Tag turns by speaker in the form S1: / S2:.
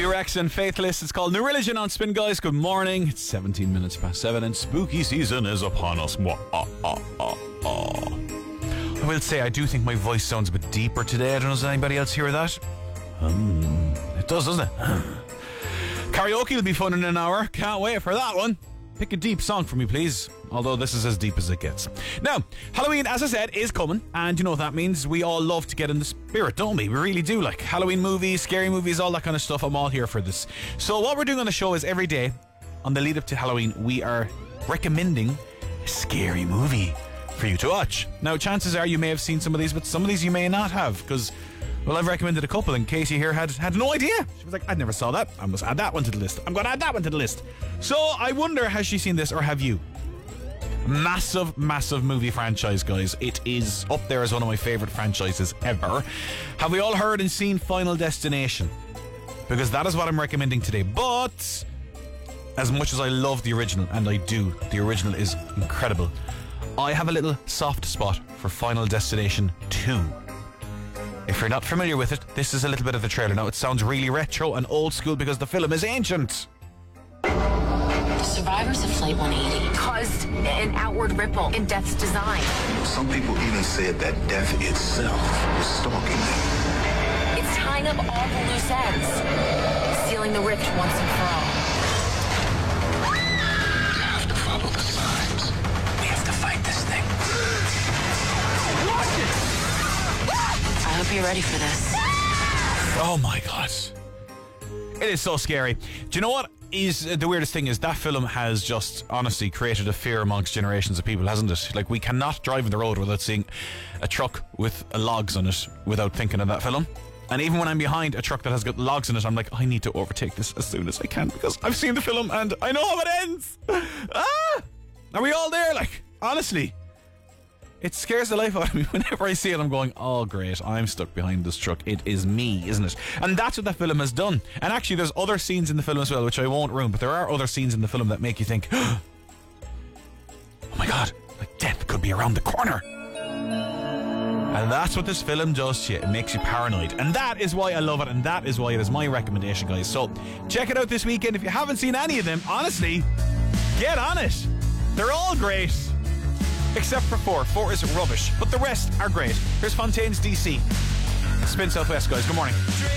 S1: T-Rex and Faithless. It's called New Religion on Spin, guys. Good morning. It's 17 minutes past 7 and spooky season is upon us. I will say I do think my voice sounds a bit deeper today. I don't know, does anybody else hear that? It does, doesn't it? Karaoke will be fun in an hour. Can't wait for that one. Pick a deep song for me, please. Although this is as deep as it gets. Now, Halloween, as I said, is coming. And you know what that means. We all love to get in the spirit, don't we? We really do. Like Halloween movies, scary movies, all that kind of stuff. I'm all here for this. So what we're doing on the show is every day, on the lead up to Halloween, we are recommending a scary movie for you to watch. Now, chances are you may have seen some of these, but some of these you may not have. Because, well, I've recommended a couple, and Katie here had no idea. She was like, I never saw that. I must add that one to the list. I'm going to add that one to the list. So I wonder, has she seen this or have you? Massive, massive movie franchise, guys. It is up there as one of my favourite franchises ever. Have we all heard and seen Final Destination? Because that is what I'm recommending today. But as much as I love the original, and I do, the original is incredible, I have a little soft spot for Final Destination 2. If you're not familiar with it, this is a little bit of the trailer. Now, it sounds really retro and old school because the film is ancient.
S2: The survivors of Flight 180 caused an outward ripple in Death's design.
S3: Some people even said that Death itself was stalking them.
S2: It's tying up all the loose ends, sealing the rift once and for all.
S3: You have to follow the signs. We have to fight this thing.
S2: Watch it! I hope you're ready for this.
S1: Oh my God. It is so scary. Do you know what is the weirdest thing is that film has just honestly created a fear amongst generations of people, hasn't it? Like, we cannot drive on the road without seeing a truck with logs on it without thinking of that film. And even when I'm behind a truck that has got logs in it, I'm like, I need to overtake this as soon as I can because I've seen the film and I know how it ends. Are we all there? Like, honestly, it scares the life out of me whenever I see it. I'm going, oh great, I'm stuck behind this truck. It is me, isn't it? And that's what that film has done. And actually there's other scenes in the film as well, which I won't ruin, but there are other scenes in the film that make you think, oh my God, like death could be around the corner. And that's what this film does to you. It makes you paranoid. And that is why I love it, and that is why it is my recommendation, guys. So check it out this weekend. If you haven't seen any of them, honestly, get on it. They're all great. Except for 4. 4 is rubbish. But the rest are great. Here's Fontaine's DC. Spin Southwest, guys. Good morning.